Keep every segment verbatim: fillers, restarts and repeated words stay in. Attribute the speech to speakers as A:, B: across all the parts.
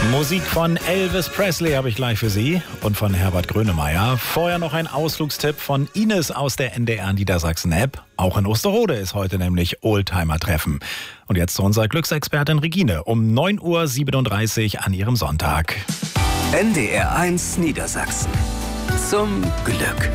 A: Musik von Elvis Presley habe ich gleich für Sie und von Herbert Grönemeyer. Vorher noch ein Ausflugstipp von Ines aus der N D R Niedersachsen-App. Auch in Osterode ist heute nämlich Oldtimer-Treffen. Und jetzt zu unserer Glücksexpertin Regine um neun Uhr siebenunddreißig an ihrem Sonntag.
B: N D R eins Niedersachsen. Zum Glück.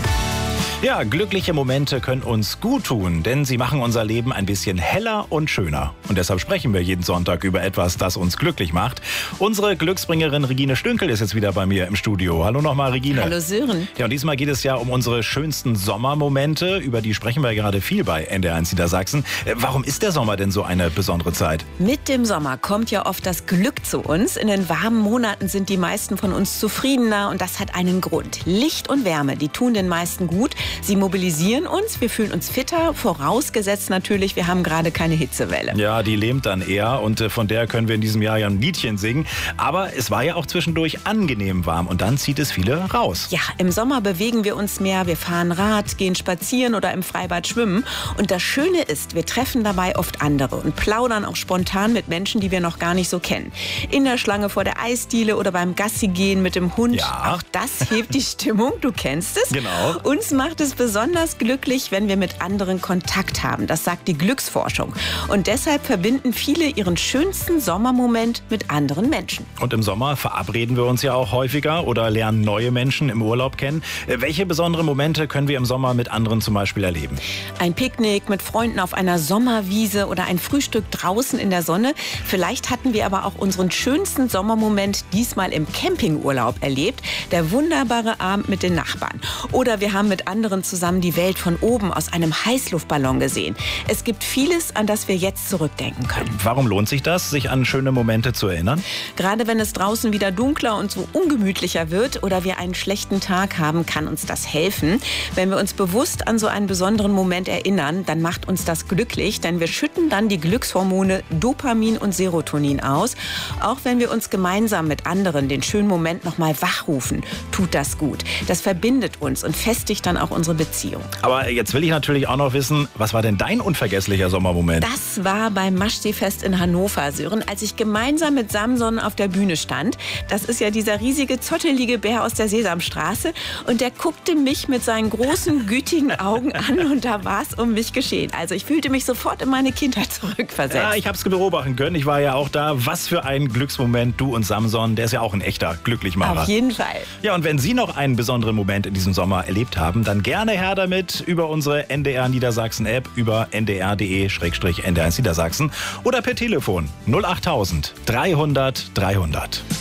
A: Ja, glückliche Momente können uns gut tun, denn sie machen unser Leben ein bisschen heller und schöner. Und deshalb sprechen wir jeden Sonntag über etwas, das uns glücklich macht. Unsere Glücksbringerin Regine Stünkel ist jetzt wieder bei mir im Studio. Hallo nochmal, Regine.
C: Hallo Sören.
A: Ja, und diesmal geht es ja um unsere schönsten Sommermomente. Über die sprechen wir gerade viel bei N D R eins Niedersachsen. Warum ist der Sommer denn so eine besondere Zeit?
C: Mit dem Sommer kommt ja oft das Glück zu uns. In den warmen Monaten sind die meisten von uns zufriedener und das hat einen Grund. Licht und Wärme, die tun den meisten gut. Sie mobilisieren uns, wir fühlen uns fitter, vorausgesetzt natürlich, wir haben gerade keine Hitzewelle.
A: Ja, die lähmt dann eher und von der können wir in diesem Jahr ja ein Liedchen singen. Aber es war ja auch zwischendurch angenehm warm und dann zieht es viele raus.
C: Ja, im Sommer bewegen wir uns mehr, wir fahren Rad, gehen spazieren oder im Freibad schwimmen. Und das Schöne ist, wir treffen dabei oft andere und plaudern auch spontan mit Menschen, die wir noch gar nicht so kennen. In der Schlange vor der Eisdiele oder beim Gassi gehen mit dem Hund.
A: Ja.
C: Auch das hebt die Stimmung, du kennst es.
A: Genau.
C: Uns macht es besonders glücklich, wenn wir mit anderen Kontakt haben. Das sagt die Glücksforschung. Und deshalb verbinden viele ihren schönsten Sommermoment mit anderen Menschen.
A: Und im Sommer verabreden wir uns ja auch häufiger oder lernen neue Menschen im Urlaub kennen. Welche besonderen Momente können wir im Sommer mit anderen zum Beispiel erleben?
C: Ein Picknick mit Freunden auf einer Sommerwiese oder ein Frühstück draußen in der Sonne. Vielleicht hatten wir aber auch unseren schönsten Sommermoment diesmal im Campingurlaub erlebt. Der wunderbare Abend mit den Nachbarn. Oder wir haben mit anderen zusammen die Welt von oben aus einem Heißluftballon gesehen. Es gibt vieles, an das wir jetzt zurückdenken können.
A: Warum lohnt sich das, sich an schöne Momente zu erinnern?
C: Gerade wenn es draußen wieder dunkler und so ungemütlicher wird oder wir einen schlechten Tag haben, kann uns das helfen. Wenn wir uns bewusst an so einen besonderen Moment erinnern, dann macht uns das glücklich, denn wir schütten dann die Glückshormone Dopamin und Serotonin aus. Auch wenn wir uns gemeinsam mit anderen den schönen Moment nochmal wachrufen, tut das gut. Das verbindet uns und festigt dann auch unsere Beziehung.
A: Aber jetzt will ich natürlich auch noch wissen, was war denn dein unvergesslicher Sommermoment?
C: Das war beim Maschseefest in Hannover, Sören, als ich gemeinsam mit Samson auf der Bühne stand. Das ist ja dieser riesige, zottelige Bär aus der Sesamstraße. Und der guckte mich mit seinen großen, gütigen Augen an und da war es um mich geschehen. Also ich fühlte mich sofort in meine Kindheit zurückversetzt.
A: Ja, ich habe es beobachten können. Ich war ja auch da. Was für ein Glücksmoment, du und Samson. Der ist ja auch ein echter Glücklichmacher.
C: Auf jeden Fall.
A: Ja, und wenn Sie noch einen besonderen Moment in diesem Sommer erlebt haben, dann gerne her damit über unsere N D R Niedersachsen App, über n d r punkt d e slash n d r eins Niedersachsen oder per Telefon null achttausend dreihundert dreihundert.